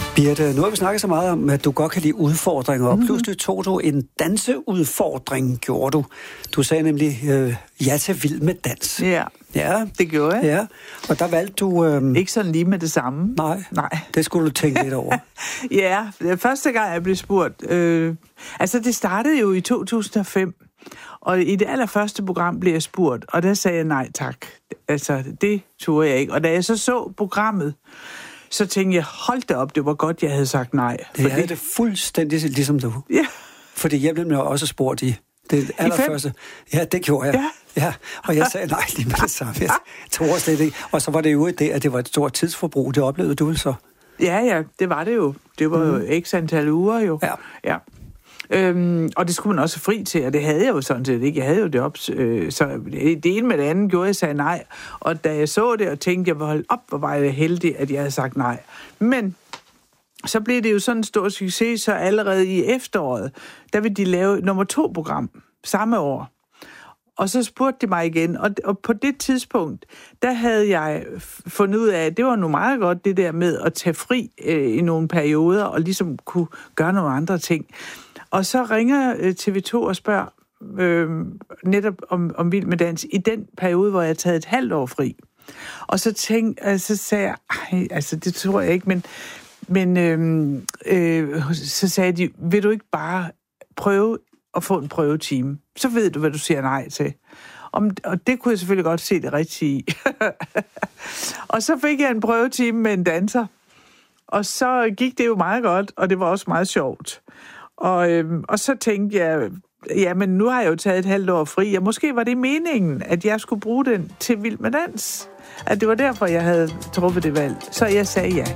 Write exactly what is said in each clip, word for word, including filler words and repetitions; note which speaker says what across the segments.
Speaker 1: Birte, nu har vi snakket så meget om, at du godt kan lide udfordringer, og
Speaker 2: Mm-hmm.
Speaker 1: pludselig tog du en danseudfordring, gjorde du. Du sagde nemlig øh, ja til Vild med Dans.
Speaker 2: Ja,
Speaker 1: Ja,
Speaker 2: det gjorde jeg.
Speaker 1: ja. Og der valgte du... Øh,
Speaker 2: Ikke sådan lige med det samme.
Speaker 1: nej,
Speaker 2: Nej.
Speaker 1: det skulle du tænke lidt over.
Speaker 2: Ja, første gang jeg blev spurgt... Øh, altså, det startede jo i to tusind og fem, og i det allerførste program blev jeg spurgt, og der sagde jeg nej tak. Altså, det turde jeg ikke. Og da jeg så så programmet, så tænkte jeg, hold da op, det var godt, jeg havde sagt nej.
Speaker 1: Det
Speaker 2: fordi...
Speaker 1: havde det fuldstændig ligesom du.
Speaker 2: Ja.
Speaker 1: Fordi jeg blev nemlig også spurgt i det allerførste. Ja, det gjorde jeg.
Speaker 2: Ja.
Speaker 1: Ja, og jeg sagde nej lige med det samme. Jeg tror slet ikke. Og så var det jo det, at det var et stort tidsforbrug. Det oplevede du vel så?
Speaker 2: Ja, ja, det var det jo. Det var mm. jo x antal uger jo.
Speaker 1: Ja.
Speaker 2: Ja. Øhm, og det skulle man også fri til, og det havde jeg jo sådan set ikke. Jeg havde jo det op, øh, så det ene med det andet gjorde, jeg sagde nej. Og da jeg så det og tænkte, jeg var holdt op, hvor var jeg heldig, at jeg havde sagt nej. Men så blev det jo sådan en stor succes, så allerede i efteråret, der ville de lave nummer to program samme år. Og så spurgte de mig igen, og, og på det tidspunkt, der havde jeg fundet ud af, at det var nu meget godt, det der med at tage fri øh, i nogle perioder, og ligesom kunne gøre nogle andre ting. Og så ringer øh, T V to og spørger øh, netop om, om Vild med Dans i den periode, hvor jeg havde taget et halvt år fri. Og så, tænkte, øh, så sagde jeg, ej, altså det tror jeg ikke, men, men øh, øh, så sagde de, vil du ikke bare prøve at få en prøvetime? Så ved du, hvad du siger nej til. Om, og det kunne jeg selvfølgelig godt se det rigtige i. Og så fik jeg en prøvetime med en danser. Og så gik det jo meget godt, og det var også meget sjovt. Og, øhm, og så tænkte jeg, jamen nu har jeg jo taget et halvt år fri, og måske var det meningen, at jeg skulle bruge den til Vild med Dans. At det var derfor, jeg havde truffet det valg. Så jeg sagde ja.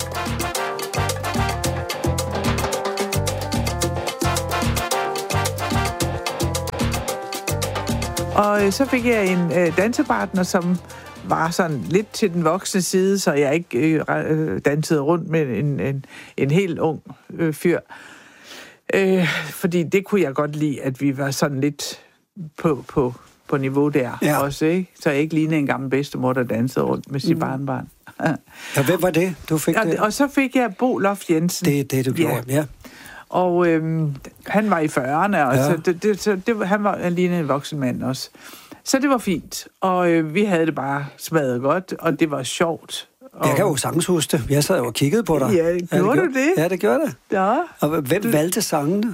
Speaker 2: Og så fik jeg en øh, dansepartner, som var sådan lidt til den voksne side, så jeg ikke øh, dansede rundt med en, en, en helt ung øh, fyr. Øh, fordi det kunne jeg godt lide, at vi var sådan lidt på, på, på niveau der ja. Også, ikke? Så jeg ikke lignede en gammel bedstemor, der dansede rundt med sit mm. barnbarn.
Speaker 1: Ja, hvem var det, du fik
Speaker 2: og,
Speaker 1: det?
Speaker 2: Og så fik jeg Bo Loft Jensen.
Speaker 1: Det er det, du gjorde, ja. ja.
Speaker 2: Og øhm, han var i fyrrerne, og ja. så, det, det, så det, han var alene en voksen mand også. Så det var fint, og øh, vi havde det bare smadret godt, og det var sjovt. Og...
Speaker 1: Jeg kan jo sagtens huske det. Jeg sad jo og kiggede på dig.
Speaker 2: Ja, gjorde
Speaker 1: ja,
Speaker 2: det du det?
Speaker 1: Ja, det gjorde det.
Speaker 2: Ja.
Speaker 1: Og hvem du... valgte sangene?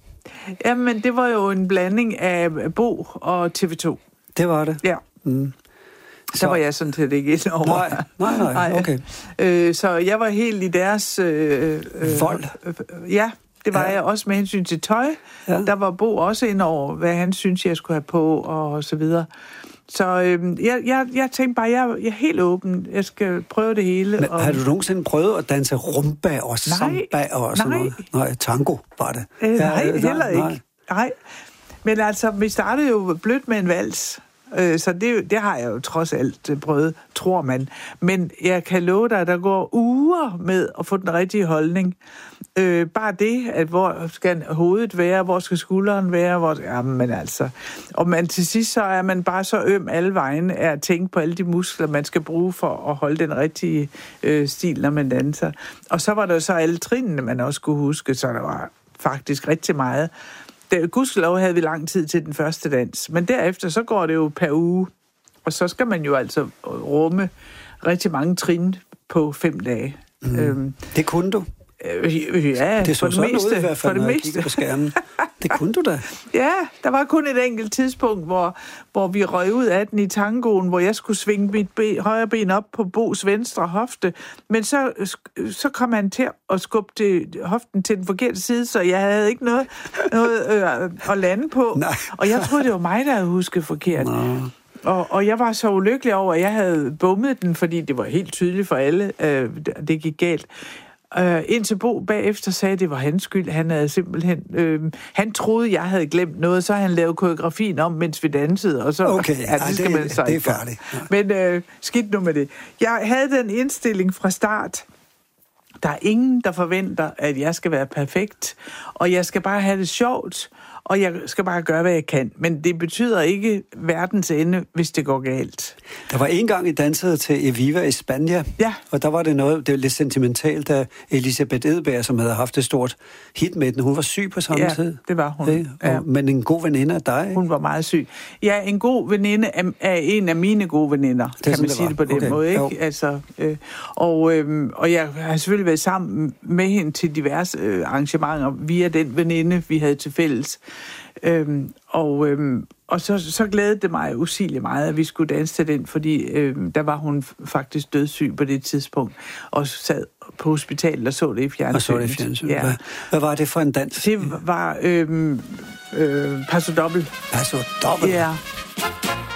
Speaker 2: Jamen, det var jo en blanding af Bo og T V to.
Speaker 1: Det var det?
Speaker 2: Ja.
Speaker 1: Mm.
Speaker 2: Så var jeg sådan set ikke ind over.
Speaker 1: Nej, nej, nej, okay.
Speaker 2: Øh, så jeg var helt i deres... Øh, øh,
Speaker 1: Vold?
Speaker 2: Øh, ja, det var ja. jeg også med hensyn til tøj. Ja. Der var Bo også ind over, hvad han synes, jeg skulle have på, og så videre. Så øh, jeg, jeg, jeg tænkte bare, jeg, jeg er helt åben. Jeg skal prøve det hele.
Speaker 1: Men
Speaker 2: og...
Speaker 1: har du nogensinde prøvet at danse rumba og samba og sådan
Speaker 2: nej.
Speaker 1: noget? Nej, tango var det.
Speaker 2: Øh,
Speaker 1: ja,
Speaker 2: nej,
Speaker 1: nej,
Speaker 2: heller ikke.
Speaker 1: Nej.
Speaker 2: nej. Men altså, vi startede jo blødt med en vals. Så det, det har jeg jo trods alt prøvet, tror man. Men jeg kan love dig, at der går uger med at få den rigtige holdning. Øh, bare det, at hvor skal hovedet være, hvor skal skulderen være, hvor... Jamen altså... Og man, til sidst så er man bare så øm alle vejen af at tænke på alle de muskler, man skal bruge for at holde den rigtige øh, stil, når man danser. Og så var der så alle trinene, man også skulle huske, så der var faktisk rigtig meget. Gudskelov havde vi lang tid til den første dans, men derefter så går det jo per uge, og så skal man jo altså rumme rigtig mange trin på fem dage.
Speaker 1: Mm.
Speaker 2: Øhm,
Speaker 1: det kunne du?
Speaker 2: Øh, ja,
Speaker 1: det så
Speaker 2: for det
Speaker 1: sådan
Speaker 2: meste.
Speaker 1: ud i hvert fald,
Speaker 2: for det
Speaker 1: når jeg
Speaker 2: meste.
Speaker 1: kigger på skærmen. Det kunne du da.
Speaker 2: Ja, der var kun et enkelt tidspunkt, hvor, hvor vi røg ud af den i tangoen, hvor jeg skulle svinge mit ben, højre ben op på Bos venstre hofte, men så, så kom han til at skubbe til, hoften til den forkerte side, så jeg havde ikke noget, noget øh, at lande på.
Speaker 1: Nej.
Speaker 2: Og jeg troede, det var mig, der havde husket forkert.
Speaker 1: Nå.
Speaker 2: Og, og jeg var så ulykkelig over, at jeg havde bummet den, fordi det var helt tydeligt for alle, øh, det gik galt. Uh, indtil Bo bagefter sagde, at det var hans skyld. Han havde simpelthen... Øh, han troede, jeg havde glemt noget, så han lavede koreografien om, mens vi dansede. Og så,
Speaker 1: okay,
Speaker 2: ja, det, skal
Speaker 1: det,
Speaker 2: man så
Speaker 1: det er
Speaker 2: ikke
Speaker 1: farligt. Ja.
Speaker 2: Men øh, skidt nu med det. Jeg havde den indstilling fra start. Der er ingen, der forventer, at jeg skal være perfekt. Og jeg skal bare have det sjovt. og jeg skal bare gøre, hvad jeg kan. Men det betyder ikke verdens ende, hvis det går galt.
Speaker 1: Der var en gang, I dansede til Eviva i Spanien,
Speaker 2: ja.
Speaker 1: Og der var det noget, det var lidt sentimentalt, da Elisabeth Edberg, som havde haft et stort hit med den, hun var syg på samme
Speaker 2: ja,
Speaker 1: tid.
Speaker 2: det var hun.
Speaker 1: Ja, og,
Speaker 2: ja.
Speaker 1: Men en god veninde af dig?
Speaker 2: Hun var meget syg. Ja, en god veninde er, er en af mine gode veninder, det kan man det sige var. det på den okay. måde, ikke? Altså, øh, og, øh, og jeg har selvfølgelig været sammen med hende til diverse øh, arrangementer via den veninde, vi havde til fælles. Øhm, og øhm, og så, så glædede det mig usigeligt meget, at vi skulle danse til den, fordi øhm, der var hun faktisk dødssyg på det tidspunkt, og sad på hospitalet og så det i fjernsynet.
Speaker 1: Og så det i fjernsynet.
Speaker 2: Ja.
Speaker 1: Hvad, hvad var det for en dans?
Speaker 2: Det var øhm, øh, Paso Doble.
Speaker 1: Paso Doble?
Speaker 2: Ja.